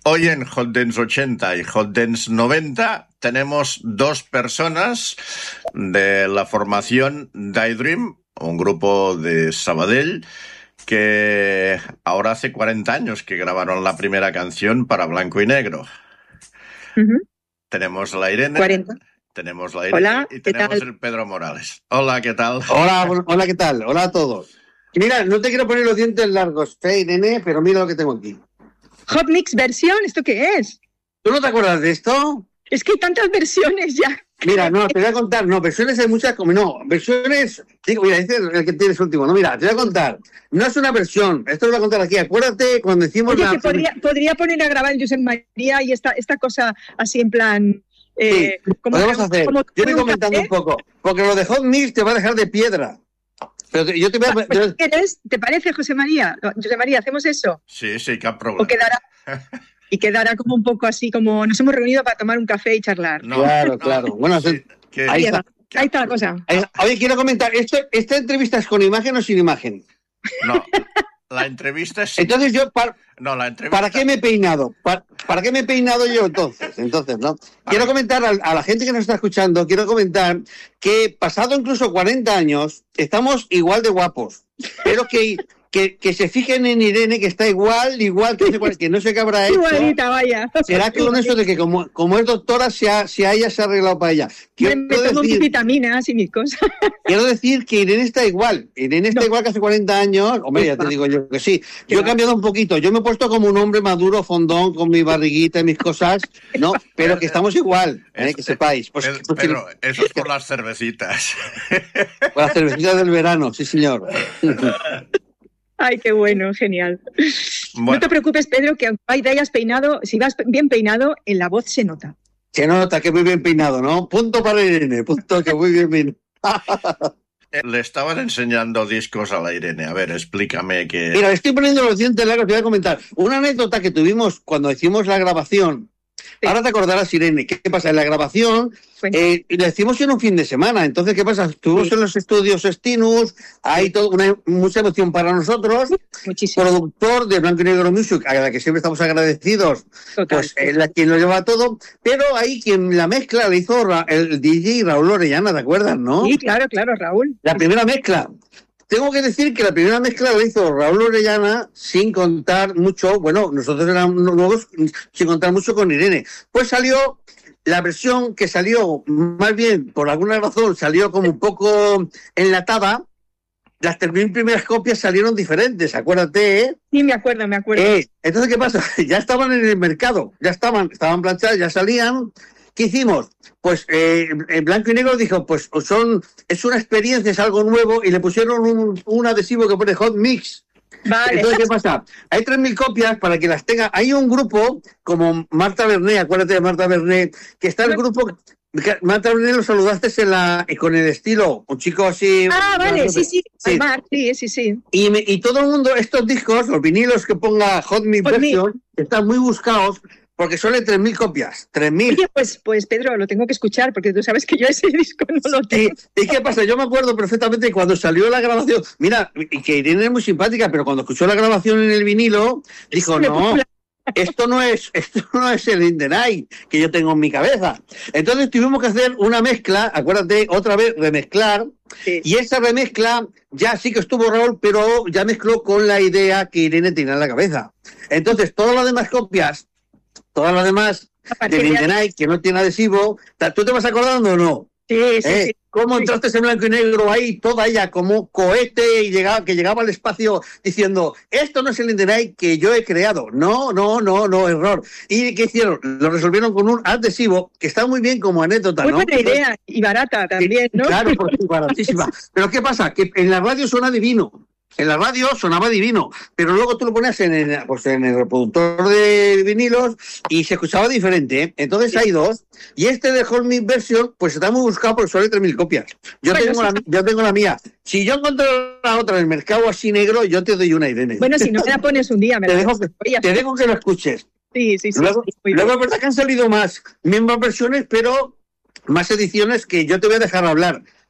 Hoy en Hot Dance 80 y Hot Dance 90 tenemos dos personas de la formación Daydream, un grupo de Sabadell, que ahora hace 40 años que grabaron la primera canción para Blanco y Negro. Tenemos la Irene. 40. Tenemos la Irene. Hola, y tenemos ¿qué tal? el Pedro Morales. Hola, ¿qué tal? Hola, ¿qué tal? Hola a todos. Mira, no te quiero poner los dientes largos, Irene, pero mira lo que tengo aquí. Hot Mix versión, ¿esto qué es? ¿Tú no te acuerdas de esto? Es que hay tantas versiones ya. Mira, no, te voy a contar, no, versiones hay muchas, como no, versiones, digo, mira, este es el que tienes último, no, mira, te voy a contar, no es una versión, esto lo voy a contar aquí, acuérdate cuando decimos... Oye, que podría poner a grabar el Josep María y esta cosa así en plan... sí, podemos hacer, yo voy comentando un poco, porque lo de Hot Mix te va a dejar de piedra. Pero yo te voy a... ¿Te parece, José María? José María, ¿hacemos eso? Sí, qué problema. Y quedará como un poco así, como nos hemos reunido para tomar un café y charlar. No, claro. Bueno, sí, ahí está la cosa. Oye, quiero comentar, ¿esta entrevista es con imagen o sin imagen? No, la entrevista es... Entonces yo... la entrevista... ¿Para qué me he peinado? ¿Para qué me he peinado yo entonces, ¿no? Quiero comentar a la gente que nos está escuchando, quiero comentar que pasado incluso 40 años, estamos igual de guapos, pero que se fijen en Irene, que está igual que no sé qué habrá hecho. Igualita, vaya. Será que con eso de que como es doctora, se ha arreglado para ella. Me tomo mis vitaminas y mis cosas. Quiero decir que Irene está igual. Irene está igual que hace 40 años. Hombre, ya te digo yo que sí. Yo he cambiado un poquito. Yo me he puesto como un hombre maduro, fondón, con mi barriguita y mis cosas, ¿no? Pero que estamos igual, que sepáis. Pero eso es por las cervecitas. Por las cervecitas del verano, sí, señor. Ay, qué bueno, genial. Bueno. No te preocupes, Pedro, que aunque hayas peinado, si vas bien peinado, en la voz se nota. Se nota que muy bien peinado, ¿no? Punto para Irene, punto que muy bien peinado. Le estaban enseñando discos a la Irene. A ver, explícame qué... Mira, estoy poniendo los dientes largos, te voy a comentar. Una anécdota que tuvimos cuando hicimos la grabación. Sí. Ahora te acordarás, Irene, ¿qué pasa? En la grabación lo hicimos en un fin de semana. Entonces, ¿qué pasa? Estuvimos en los estudios Stinus, hay mucha emoción para nosotros. Muchísimo. Productor de Blanco y Negro Music, a la que siempre estamos agradecidos. Total. Pues quien lo lleva todo. Pero ahí quien la mezcla le hizo el DJ Raúl Orellana, ¿te acuerdas, no? Sí, claro, Raúl. La primera mezcla. Tengo que decir que la primera mezcla la hizo Raúl Orellana sin contar mucho, bueno, nosotros éramos nuevos, sin contar mucho con Irene. Pues salió la versión que salió, más bien, por alguna razón, salió como un poco enlatada. Las 3.000 primeras copias salieron diferentes, acuérdate, ¿eh? Sí, me acuerdo. Entonces, ¿qué pasa? Ya estaban en el mercado, estaban planchadas, ya salían. ¿Qué hicimos? Pues en Blanco y Negro dijo, pues es una experiencia, es algo nuevo, y le pusieron un adhesivo que pone Hot Mix. Vale. Entonces, ¿qué pasa? Hay 3.000 copias para que las tenga. Hay un grupo como Marta Bernet, acuérdate de Marta Bernet, que está el grupo... Marta Bernet lo saludaste con el estilo, un chico así... Ah, vale, sí. Sí. Y todo el mundo, estos discos, los vinilos que ponga Hot Mix Version, están muy buscados, porque son de 3.000 copias, 3.000. Oye, pues Pedro, lo tengo que escuchar, porque tú sabes que yo ese disco no lo tengo. ¿Y qué pasa? Yo me acuerdo perfectamente cuando salió la grabación, mira, y que Irene es muy simpática, pero cuando escuchó la grabación en el vinilo, dijo, no, esto no es el In the Night que yo tengo en mi cabeza. Entonces tuvimos que hacer una mezcla, acuérdate, otra vez remezclar, sí. Y esa remezcla ya sí que estuvo Raúl, pero ya mezcló con la idea que Irene tenía en la cabeza. Entonces, todas las demás copias, todas las demás del In the Night, que no tiene adhesivo, ¿tú te vas acordando o no? Sí. ¿Cómo entraste en Blanco y Negro ahí, toda ella como cohete, y que llegaba al espacio diciendo, esto no es el In the Night que yo he creado? No, error. ¿Y qué hicieron? Lo resolvieron con un adhesivo que está muy bien como anécdota, ¿no? Muy buena idea, y barata también, ¿no? Claro, porque es baratísima. Pero ¿qué pasa? Que en la radio suena divino. En la radio sonaba divino, pero luego tú lo ponías en el reproductor de vinilos y se escuchaba diferente, ¿eh? Entonces hay dos, y este de Hot Mix Version pues está muy buscado porque solo hay 3.000 copias. Yo tengo la mía. Si yo encuentro la otra en el mercado así negro, yo te doy una, Irene. Bueno, si no me la pones un día, te dejo que lo escuches. Sí. Luego es verdad que han salido más mismas versiones, pero más ediciones que yo te voy a dejar hablar.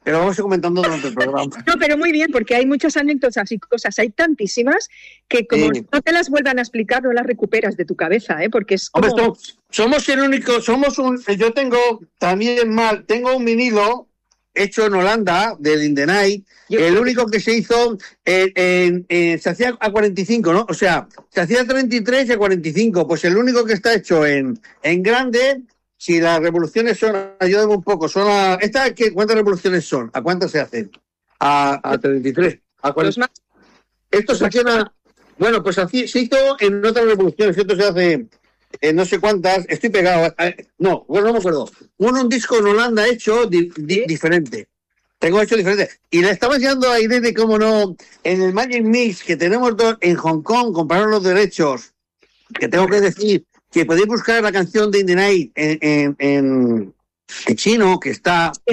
pero vamos a ir comentando durante el programa. No, pero muy bien, porque hay muchas anécdotas y cosas, hay tantísimas que como no te las vuelvan a explicar, no las recuperas de tu cabeza, porque es como... Hombre, somos el único, yo tengo un vinilo hecho en Holanda, del In the Night, el único que se hizo, se hacía a 45, ¿no? O sea, se hacía 33 y a 45, pues el único que está hecho en grande. Si las revoluciones son, ayúdame un poco, ¿cuántas revoluciones son? ¿A cuántas se hacen? A 33. ¿A cuántas? Esto se hacía bueno, pues así se hizo en otras revoluciones, esto se hace no sé cuántas, estoy pegado, no me acuerdo. Un disco en Holanda hecho diferente. Tengo hecho diferente. Y le estaba enseñando a Irene, cómo no, en el Magic Mix que tenemos en Hong Kong, compraron los derechos, que tengo que decir que podéis buscar la canción de In the Night en chino, que está